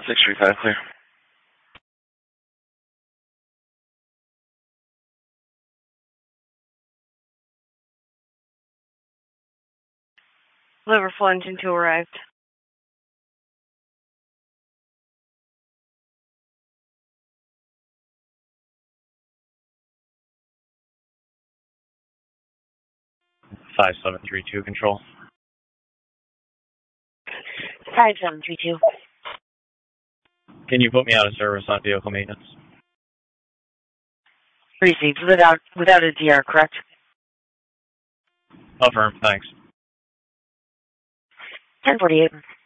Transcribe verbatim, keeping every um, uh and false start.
six three five, clear. Liverpool engine two arrived. five seven three two, control. five seven three two. Can you put me out of service on vehicle maintenance? Received without without a D R, correct? Affirm, thanks. ten forty-eight.